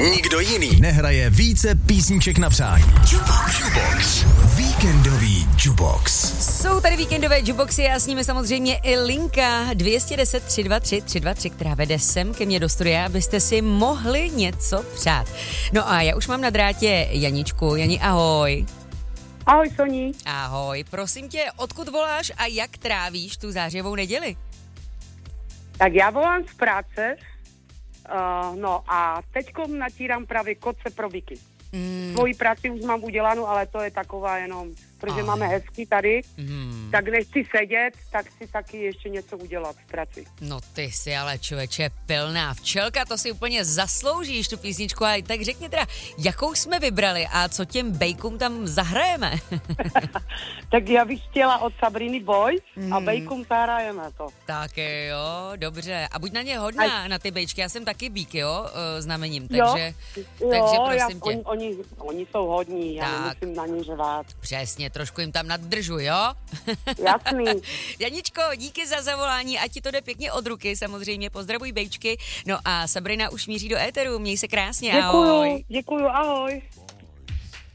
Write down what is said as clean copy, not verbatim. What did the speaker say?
Nikdo jiný nehraje více písniček na přání. Jukebox. Víkendový Jukebox. Jsou tady víkendové jukeboxy a s nimi samozřejmě i linka 210 323 323, která vede sem ke mně do studia, abyste si mohli něco přát. No a já už mám na drátě Janičku. Jani, ahoj. Ahoj, Soni. Ahoj, prosím tě, odkud voláš a jak trávíš tu zářivou neděli? Tak já volám z práce, no a teďko natírám právě koce pro byky. Svoji práci už mám udělanou, ale to je taková jenom, protože máme hezky tady, tak nechci sedět, tak si taky ještě něco udělat v práci. No ty jsi ale člověče pilná včelka, to si úplně zasloužíš tu písničku, a tak řekni teda, jakou jsme vybrali a co těm bejkům tam zahrajeme? Tak já bych chtěla od Sabriny Boys a bejkům zahrajeme to. Tak jo, dobře. A buď na ně hodná, na ty bejčky, já jsem taky bík, jo, znamením, takže prosím tě. Oni jsou hodní, já nemusím na ně řvát. Přesně, trošku jim tam naddržuj, jo? Jasný. Janičko, díky za zavolání, ať ti to jde pěkně od ruky, samozřejmě, pozdravuj bejčky. No a Sabrina už míří do éteru, měj se krásně, ahoj. Děkuju, ahoj.